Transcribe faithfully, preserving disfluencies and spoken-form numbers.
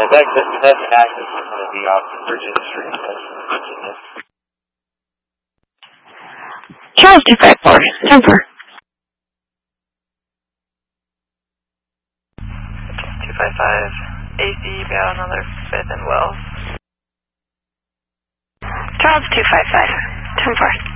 that, that access is going to be off Virginia Street, Virginia. Charles two five four, ten four. two five five, A C bound on their fifth and Wells. Charles two five five, ten four.